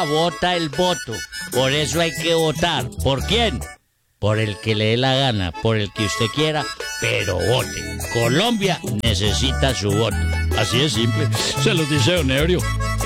vota el voto. Por eso hay que votar. ¿Por quién? Por el que le dé la gana, por el que usted quiera, pero vote. Colombia necesita su voto. Así es simple. Se los dice Don Ebrio.